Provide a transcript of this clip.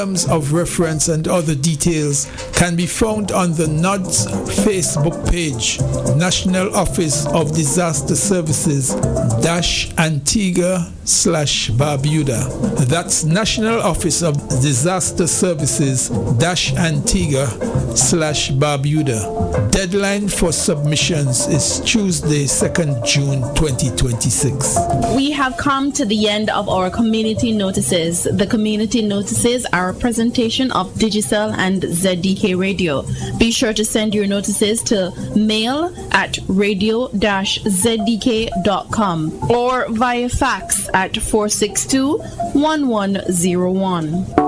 Terms of reference and other details can be found on the NODS Facebook page, National Office of Disaster Services Antigua/Barbuda. That's National Office of Disaster Services Antigua/Barbuda. Deadline for submissions is Tuesday, 2nd June 2026. We have come to the end of our community notices. The community notices are a presentation of Digicel and ZDK Radio. Be sure to send your notices to mail@radio-zdk.com or via fax at 462-1101.